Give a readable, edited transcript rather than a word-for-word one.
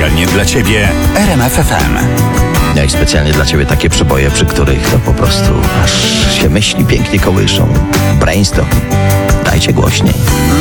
specjalnie dla Ciebie RMF FM. No i specjalnie dla Ciebie takie przeboje, przy których to po prostu aż się myśli pięknie kołyszą. Brainstorm. Dajcie głośniej.